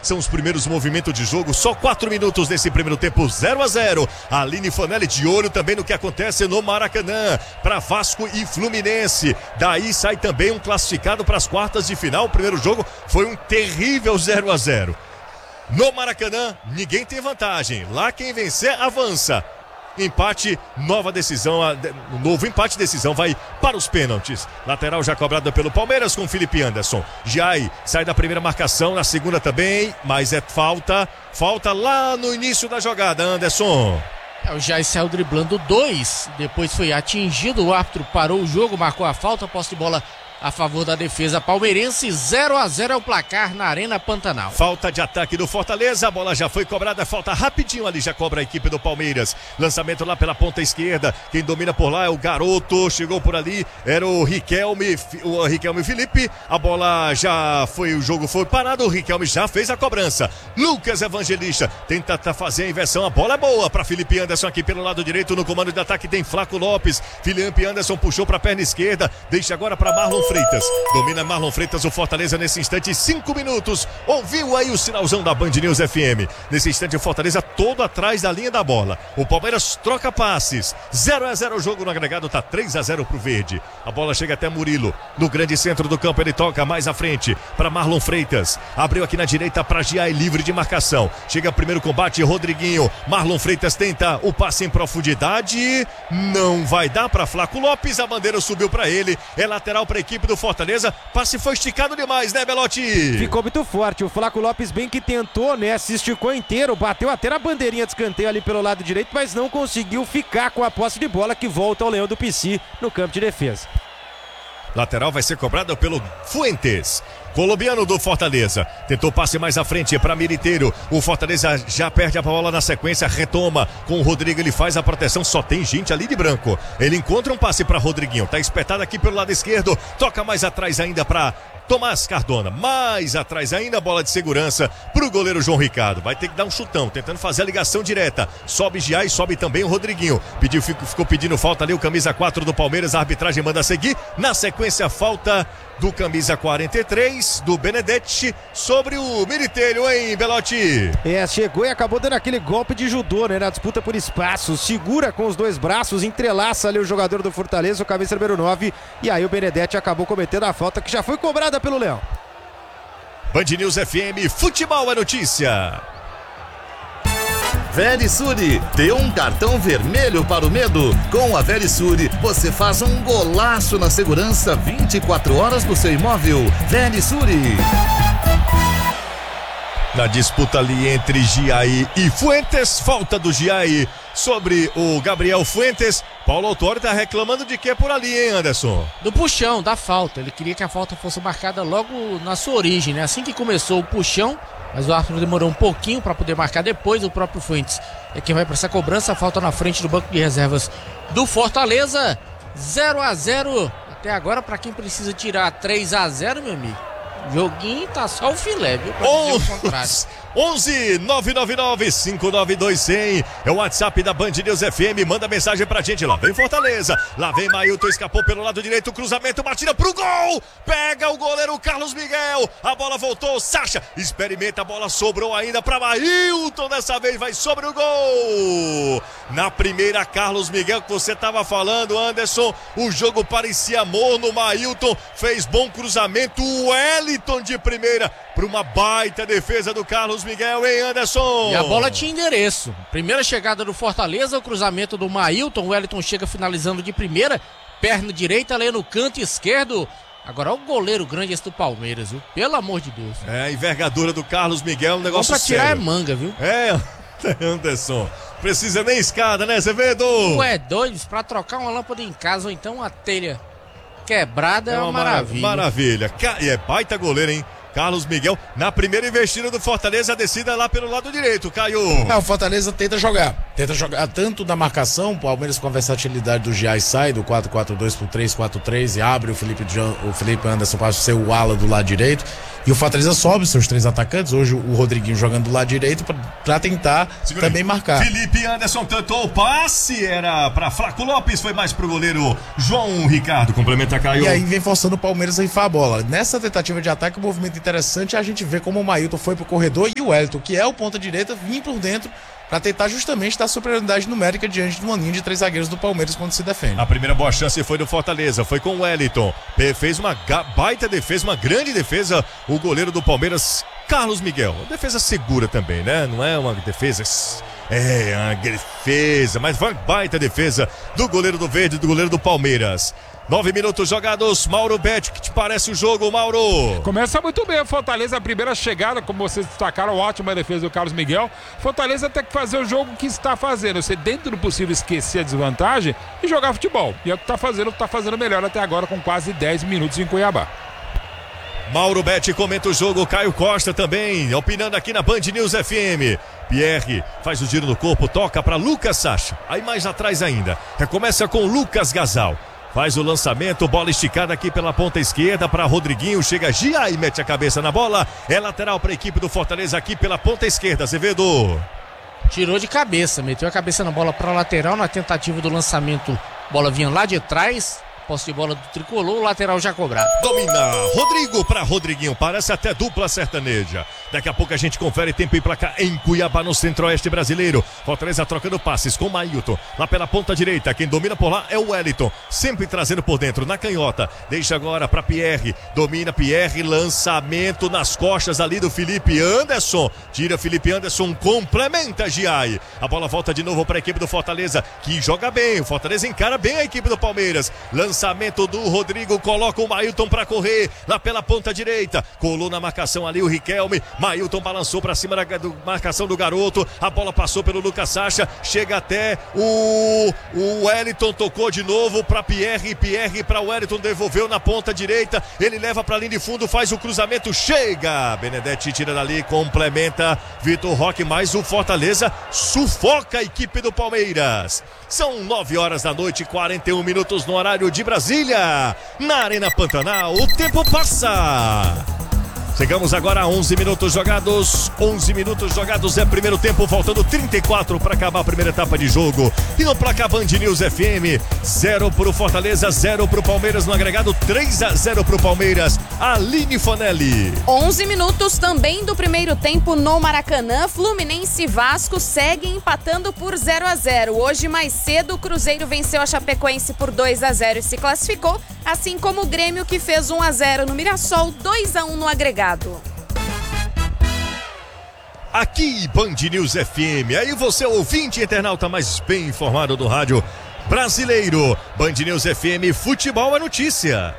São os primeiros movimentos de jogo, só 4 minutos nesse primeiro tempo, 0-0. Aline Fanelli de olho também no que acontece no Maracanã, para Vasco e Fluminense. Daí sai também um classificado para as quartas de final. O primeiro jogo foi um terrível 0-0. No Maracanã, ninguém tem vantagem. Lá quem vencer, avança. Empate, nova decisão, novo empate, decisão vai para os pênaltis. Lateral já cobrada pelo Palmeiras com Felipe Anderson. Jai sai da primeira marcação, na segunda também, mas é falta lá no início da jogada, Anderson. O Jai saiu driblando 2, depois foi atingido, o árbitro parou o jogo, marcou a falta, posse de bola a favor da defesa palmeirense. 0-0 é o placar na Arena Pantanal. Falta de ataque do Fortaleza, a bola já foi cobrada, falta rapidinho ali, já cobra a equipe do Palmeiras. Lançamento lá pela ponta esquerda, quem domina por lá é o garoto, chegou por ali, era o Riquelme Felipe, a bola já foi, o jogo foi parado, o Riquelme já fez a cobrança. Lucas Evangelista tenta fazer a inversão, a bola é boa para Felipe Anderson aqui pelo lado direito, no comando de ataque tem Flaco Lopes, Felipe Anderson puxou para a perna esquerda, deixa agora para Marlon Freitas, domina Marlon Freitas, o Fortaleza nesse instante, 5 minutos, ouviu aí o sinalzão da Band News FM, nesse instante o Fortaleza todo atrás da linha da bola, o Palmeiras troca passes, 0-0 o jogo no agregado, tá 3-0 pro verde, a bola chega até Murilo, no grande centro do campo, ele toca mais à frente, para Marlon Freitas, abriu aqui na direita para Giai, livre de marcação, chega primeiro combate, Rodriguinho, Marlon Freitas tenta o passe em profundidade, não vai dar para Flaco Lopes, a bandeira subiu para ele, é lateral para a equipe do Fortaleza, passe foi esticado demais, né, Belotti? Ficou muito forte, o Flaco Lopes bem que tentou, né, se esticou inteiro, bateu até na bandeirinha de escanteio ali pelo lado direito, mas não conseguiu ficar com a posse de bola que volta ao Leão do Pici no campo de defesa. Lateral vai ser cobrada pelo Fuentes, colombiano do Fortaleza, tentou passe mais à frente para Militeiro, o Fortaleza já perde a bola na sequência, retoma com o Rodrigo, ele faz a proteção, só tem gente ali de branco, ele encontra um passe para Rodriguinho, tá espetado aqui pelo lado esquerdo, toca mais atrás ainda para Tomás Cardona, mais atrás ainda, bola de segurança pro goleiro João Ricardo, vai ter que dar um chutão, tentando fazer a ligação direta, sobe Giai, sobe também o Rodriguinho, ficou pedindo falta ali o camisa 4 do Palmeiras, a arbitragem manda seguir, na sequência falta do camisa 43 do Benedetti sobre o Militeiro, hein, Belotti? Chegou e acabou dando aquele golpe de judô, né, na disputa por espaço, segura com os dois braços, entrelaça ali o jogador do Fortaleza, o camisa número 9, e aí o Benedetti acabou cometendo a falta que já foi cobrada pelo Leão. Band News FM, futebol é notícia. Verisure, dê um cartão vermelho para o medo. Com a Verisure, você faz um golaço na segurança 24 horas do seu imóvel. Verisure. Na disputa ali entre Giai e Fuentes, falta do Giai sobre o Gabriel Fuentes. Paulo Autori tá reclamando de quê por ali, hein, Anderson? Do puxão, da falta. Ele queria que a falta fosse marcada logo na sua origem, né? Assim que começou o puxão, mas o árbitro demorou um pouquinho para poder marcar depois. O próprio Fuentes é quem vai para essa cobrança. Falta na frente do banco de reservas do Fortaleza. 0-0 até agora, para quem precisa tirar 3-0, meu amigo. Joguinho tá só o filé, viu? Pra dizer o contrário. 11 999 592 100 é o WhatsApp da Band News FM, manda mensagem pra gente, lá vem Fortaleza, lá vem Mailton, escapou pelo lado direito, cruzamento, batida pro gol, pega o goleiro Carlos Miguel, a bola voltou, Sacha, experimenta, a bola sobrou ainda pra Mailton, dessa vez vai sobre o gol, na primeira Carlos Miguel que você tava falando, Anderson, o jogo parecia morno, Mailton fez bom cruzamento, o Wellington de primeira, para uma baita defesa do Carlos Miguel, hein, Anderson? E a bola tinha endereço. Primeira chegada do Fortaleza, o cruzamento do Mailton. O Wellington chega finalizando de primeira, perna direita, ali no canto esquerdo. Agora olha o goleiro grande esse do Palmeiras, viu? Pelo amor de Deus. A envergadura do Carlos Miguel, um negócio pra tirar sério. É manga, viu? Anderson. Precisa nem escada, né, Zevedo? Ué, doido, pra trocar uma lâmpada em casa ou então uma telha quebrada é uma maravilha. Maravilha. E é baita goleiro, hein? Carlos Miguel, na primeira investida do Fortaleza, a descida lá pelo lado direito, Caio. O Fortaleza tenta jogar Tenta jogar tanto na marcação, o Palmeiras com a versatilidade do Giai sai do 4-4-2 pro 3-4-3 e abre o Felipe Anderson para ser o ala do lado direito. E o Fortaleza sobe seus 3 atacantes. Hoje o Rodriguinho jogando do lado direito para tentar também marcar. Felipe Anderson tentou o passe, era para Flaco Lopes, foi mais pro goleiro João Ricardo, complementa Caio. E aí vem forçando o Palmeiras a rifar a bola. Nessa tentativa de ataque, o movimento interessante, a gente vê como o Mailton foi pro corredor e o Wellington, que é o ponta direita, vinha por dentro para tentar justamente dar superioridade numérica diante de uma linha de 3 zagueiros do Palmeiras quando se defende. A primeira boa chance foi do Fortaleza, foi com o Wellington. Fez uma baita defesa, uma grande defesa, o goleiro do Palmeiras, Carlos Miguel. Defesa segura também, né? Não é uma defesa... É uma defesa, mas foi uma baita defesa do goleiro do Verde, do goleiro do Palmeiras. 9 minutos jogados, Mauro Betti, que te parece o jogo, Mauro? Começa muito bem o Fortaleza, a primeira chegada, como vocês destacaram, ótima defesa do Carlos Miguel. Fortaleza tem que fazer o jogo que está fazendo, você dentro do possível esquecer a desvantagem e jogar futebol. E é o que está fazendo melhor até agora com quase 10 minutos em Cuiabá. Mauro Betti comenta o jogo, Caio Costa também, opinando aqui na Band News FM. Pierre faz o giro no corpo, toca para Lucas Sacha. Aí mais atrás ainda, recomeça com Lucas Gasal. Faz o lançamento, bola esticada aqui pela ponta esquerda para Rodriguinho, chega Gia e mete a cabeça na bola. É lateral para a equipe do Fortaleza aqui pela ponta esquerda, Azevedo. Tirou de cabeça, meteu a cabeça na bola para lateral, na tentativa do lançamento, bola vinha lá de trás. Posse de bola do tricolor, o lateral já cobrado. Domina, Rodrigo para Rodriguinho, parece até dupla sertaneja. Daqui a pouco a gente confere tempo e placar em Cuiabá, no centro-oeste brasileiro. Fortaleza trocando passes com Mailton, lá pela ponta direita, quem domina por lá é o Wellington, sempre trazendo por dentro, na canhota, deixa agora para Pierre, domina Pierre, lançamento nas costas ali do Felipe Anderson, tira Felipe Anderson, complementa Giai. A bola volta de novo para a equipe do Fortaleza, que joga bem, o Fortaleza encara bem a equipe do Palmeiras. Lançamento do Rodrigo, coloca o Mailton para correr lá pela ponta direita, colou na marcação ali o Riquelme, Mailton balançou para cima da marcação do garoto, a bola passou pelo Lucas Sacha, chega até o Wellington, tocou de novo para Pierre para o Wellington, devolveu na ponta direita, ele leva para a linha de fundo, faz o cruzamento, chega, Benedetti tira dali, complementa Vitor Roque, mas o Fortaleza sufoca a equipe do Palmeiras. São 9 horas da noite, 41 minutos no horário de Brasília, na Arena Pantanal, o tempo passa. Chegamos agora a 11 minutos jogados. 11 minutos jogados é primeiro tempo, faltando 34 para acabar a primeira etapa de jogo. E no placar Band News FM, 0 pro Fortaleza, 0 pro Palmeiras, no agregado 3-0 pro Palmeiras. Aline Fanelli. 11 minutos também do primeiro tempo no Maracanã. Fluminense e Vasco seguem empatando por 0-0. Hoje mais cedo o Cruzeiro venceu a Chapecoense por 2-0 e se classificou, assim como o Grêmio, que fez 1-0 no Mirassol, 2-1 no agregado. Aqui, Band News FM. Aí você, ouvinte internauta mais bem informado do rádio brasileiro. Band News FM, futebol é notícia.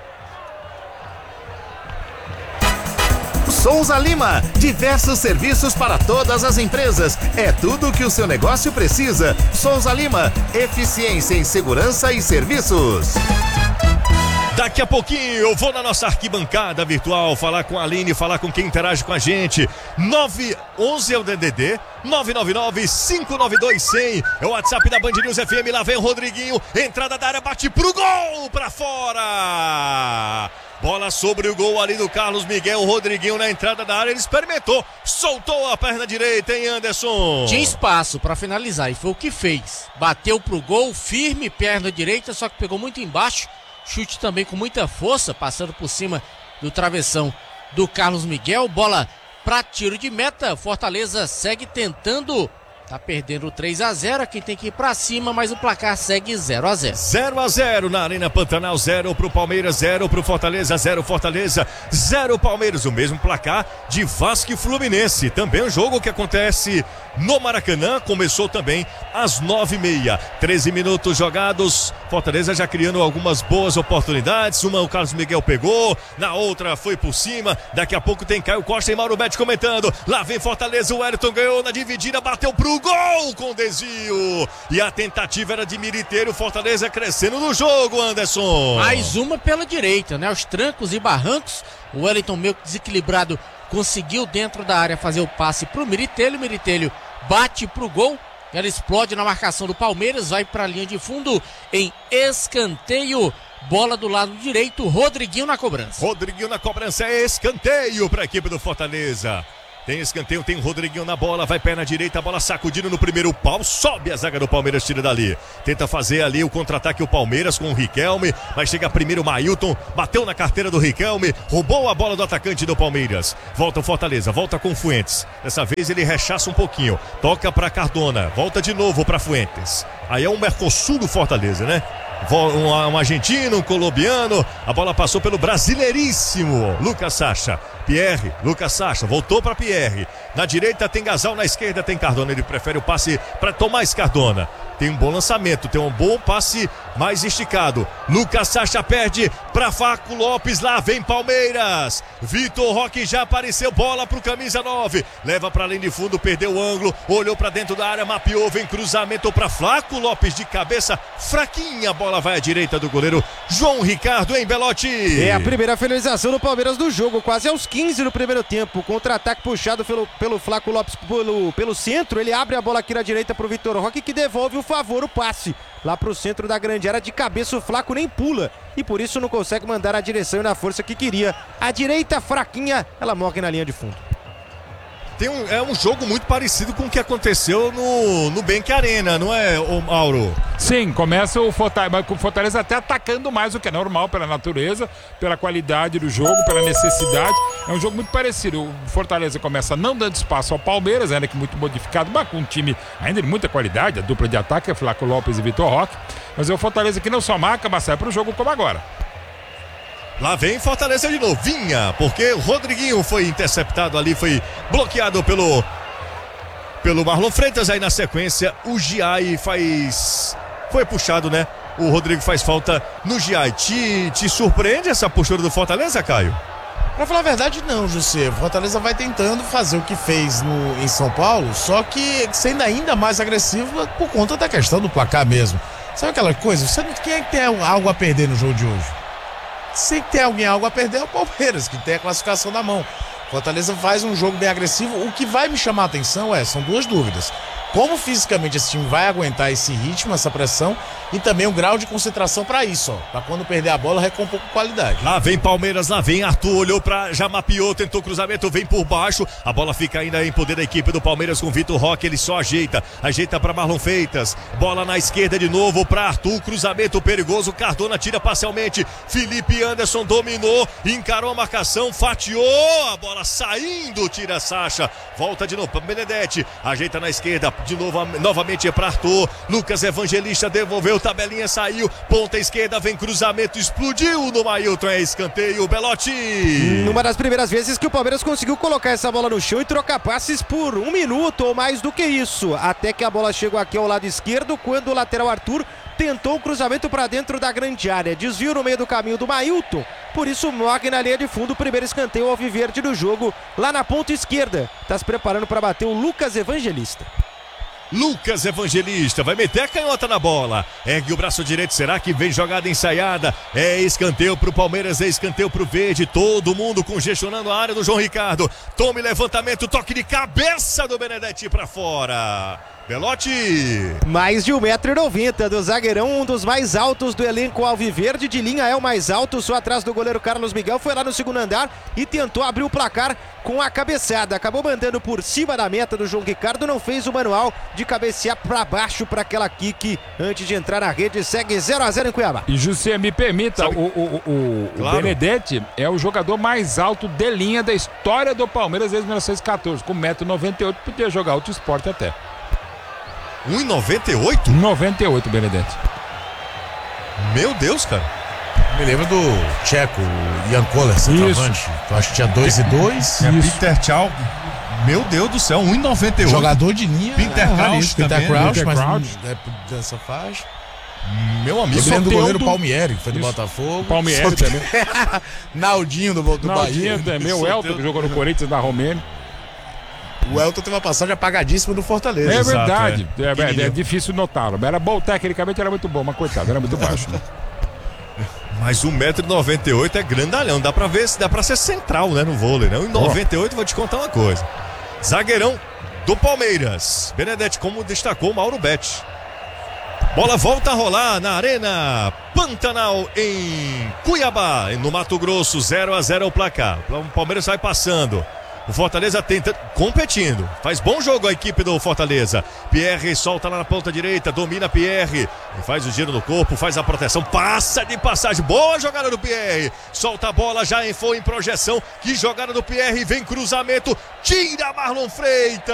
Souza Lima, diversos serviços para todas as empresas. É tudo o que o seu negócio precisa. Souza Lima, eficiência em segurança e serviços. Daqui a pouquinho eu vou na nossa arquibancada virtual falar com a Aline, falar com quem interage com a gente. 911 é o DDD, 999-592-100 é o WhatsApp da Band News FM. Lá vem o Rodriguinho, entrada da área, bate pro gol, pra fora. Bola sobre o gol ali do Carlos Miguel, o Rodriguinho na entrada da área, ele experimentou, soltou a perna direita, hein, Anderson? Tinha espaço para finalizar e foi o que fez. Bateu pro gol, firme, perna direita, só que pegou muito embaixo. Chute também com muita força, passando por cima do travessão do Carlos Miguel. Bola para tiro de meta. Fortaleza segue tentando. Tá perdendo 3-0. Quem tem que ir pra cima, mas o placar segue 0-0. 0-0 na Arena Pantanal. 0 pro Palmeiras, 0 pro Fortaleza, 0 Fortaleza, 0 Palmeiras. O mesmo placar de Vasco e Fluminense. Também um jogo que acontece no Maracanã. Começou também às 9h30. 13 minutos jogados. Fortaleza já criando algumas boas oportunidades. Uma o Carlos Miguel pegou, na outra foi por cima. Daqui a pouco tem Caio Costa e Mauro Betti comentando. Lá vem Fortaleza, o Wellington ganhou na dividida, bateu pro gol com desvio. E a tentativa era de Militeiro. Fortaleza crescendo no jogo, Anderson. Mais uma pela direita, né? Os trancos e barrancos. O Wellington, meio que desequilibrado, conseguiu dentro da área fazer o passe pro Militelho. Militelho bate pro gol. Ela explode na marcação do Palmeiras, vai para a linha de fundo em escanteio. Bola do lado direito, Rodriguinho na cobrança. Rodriguinho na cobrança, é escanteio para a equipe do Fortaleza. Tem escanteio, tem Rodriguinho na bola, vai perna direita, a bola sacudindo no primeiro pau, sobe a zaga do Palmeiras, tira dali. Tenta fazer ali o contra-ataque o Palmeiras com o Riquelme, mas chega primeiro o Mailton, bateu na carteira do Riquelme, roubou a bola do atacante do Palmeiras. Volta o Fortaleza, volta com o Fuentes. Dessa vez ele rechaça um pouquinho, toca para Cardona, volta de novo para Fuentes. Aí é um Mercosul do Fortaleza, né? Um argentino, um colombiano, a bola passou pelo brasileiríssimo Lucas Sacha. Pierre, Lucas Sacha, voltou para Pierre. Na direita tem Gasal, na esquerda tem Cardona. Ele prefere o passe para Tomás Cardona. Tem um bom lançamento, tem um bom passe mais esticado. Lucas Sacha perde para Flaco Lopes, lá vem Palmeiras. Vitor Roque já apareceu, bola pro camisa 9. Leva para além de fundo, perdeu o ângulo, olhou para dentro da área, mapeou, vem cruzamento para Flaco Lopes de cabeça, fraquinha, a bola vai à direita do goleiro João Ricardo em Belotti. É a primeira finalização do Palmeiras do jogo, quase aos 15 no primeiro tempo. Contra-ataque puxado pelo Flaco Lopes pelo centro. Ele abre a bola aqui na direita pro Vitor Roque, que devolve o favor, o passe lá pro centro da grande área. De cabeça o Flaco nem pula e por isso não consegue mandar a direção e na força que queria. A direita fraquinha, ela morre na linha de fundo. É um jogo muito parecido com o que aconteceu no Bank Arena, não é, Mauro? Sim, começa o Fortaleza até atacando mais, o que é normal pela natureza, pela qualidade do jogo, pela necessidade. É um jogo muito parecido. O Fortaleza começa não dando espaço ao Palmeiras, ainda que muito modificado, mas com um time ainda de muita qualidade. A dupla de ataque é Flaco Lopes e Vitor Roque. Mas é o Fortaleza que não só marca, mas sai para o jogo como agora. Lá vem Fortaleza de novo, vinha, porque o Rodriguinho foi interceptado ali, foi bloqueado pelo Marlon Freitas. Aí na sequência o Giai foi puxado, né? O Rodrigo faz falta no Giai. Te surpreende essa postura do Fortaleza, Caio? Pra falar a verdade, não, José. O Fortaleza vai tentando fazer o que fez em São Paulo, só que sendo ainda mais agressivo por conta da questão do placar mesmo. Sabe aquela coisa? Quem é que tem algo a perder no jogo de hoje? Se tem alguém algo a perder é o Palmeiras, que tem a classificação na mão. Fortaleza faz um jogo bem agressivo. O que vai me chamar a atenção são duas dúvidas. Como fisicamente esse time vai aguentar esse ritmo, essa pressão, e também o grau de concentração para isso, para quando perder a bola recompor com qualidade. Lá vem Palmeiras, lá vem Arthur, olhou já mapeou, tentou cruzamento, vem por baixo, a bola fica ainda em poder da equipe do Palmeiras com Vitor Roque, ele só ajeita para Marlon Freitas, bola na esquerda de novo para Arthur, cruzamento perigoso, Cardona tira parcialmente, Felipe Anderson dominou, encarou a marcação, fatiou, a bola saindo, tira Sacha, volta de novo para Benedetti, ajeita na esquerda, de novo, novamente é para Arthur, Lucas Evangelista devolveu, tabelinha saiu, ponta esquerda, vem cruzamento, explodiu no Mailton, é escanteio, Belotti. Uma das primeiras vezes que o Palmeiras conseguiu colocar essa bola no chão e trocar passes por 1 minuto ou mais do que isso, até que a bola chegou aqui ao lado esquerdo, quando o lateral Arthur tentou o cruzamento para dentro da grande área, desvio no meio do caminho do Mailton, por isso morre na linha de fundo, o primeiro escanteio alviverde do jogo, lá na ponta esquerda, está se preparando para bater o Lucas Evangelista. Lucas Evangelista vai meter a canhota na bola, ergue o braço direito, será que vem jogada ensaiada? É escanteio pro Palmeiras, é escanteio pro Verde, todo mundo congestionando a área do João Ricardo, tome levantamento, toque de cabeça do Benedetti para fora. Belotti. Mais de 1,90 m do zagueirão, um dos mais altos do elenco alviverde, de linha é o mais alto, só atrás do goleiro Carlos Miguel, foi lá no segundo andar e tentou abrir o placar com a cabeçada, acabou mandando por cima da meta do João Ricardo, não fez o manual de cabecear para baixo para aquela kick antes de entrar na rede, segue 0-0 em Cuiabá. E José, me permita, Claro. o Benedetti é o jogador mais alto de linha da história do Palmeiras desde 1914, com 1,98 m, podia jogar outro esporte até. 1,98? 98, Benedetti. Meu Deus, cara. Me lembro do tcheco, Jan Koller, centroavante. Eu acho que tinha 2 e 2. Peter Tchau. Meu Deus do céu, 1,98. Jogador de linha. Peter Crouch Peter também. Crouch, Peter mas Crouch. dessa faixa. Meu amigo. Eu me lembro do tem goleiro um do- Palmieri, que foi do Isso. Botafogo. Palmieri Só tem- também. Naldinho do Naldinho Bahia. também, o Elton, que jogou no Corinthians da Romênia. O Elton teve uma passagem apagadíssima do Fortaleza. É Exato, verdade, é. é difícil notá-lo. Era bom, tecnicamente era muito bom, mas coitado, era muito baixo. Né? Mas 1,98 m é grandalhão, dá pra ver, dá pra ser central, né, no vôlei, né? 1,98 m, vou te contar uma coisa. Zagueirão, do Palmeiras. Benedetti, como destacou o Mauro Betti. Bola volta a rolar na Arena Pantanal em Cuiabá, no Mato Grosso. 0-0 o placar. O Palmeiras vai passando. O Fortaleza tenta, competindo. Faz bom jogo a equipe do Fortaleza. Pierre solta lá na ponta direita, domina Pierre. Faz o giro no corpo, faz a proteção, passa de passagem. Boa jogada do Pierre. Solta a bola, já foi em projeção. Que jogada do Pierre, vem cruzamento. Tira Marlon Freitas.